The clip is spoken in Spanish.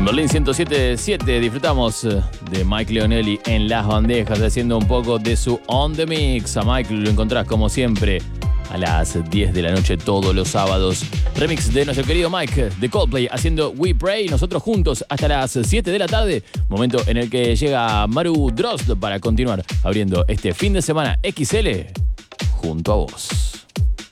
En Berlín 107.7 disfrutamos de Mike Leonelli en las bandejas, haciendo un poco de su On The Mix. A Mike lo encontrás como siempre a las 10 de la noche todos los sábados. Remix de nuestro querido Mike de Coldplay haciendo We Pray. Nosotros juntos hasta las 7 de la tarde. Momento en el que llega Maru Drozd para continuar abriendo este fin de semana XL junto a vos.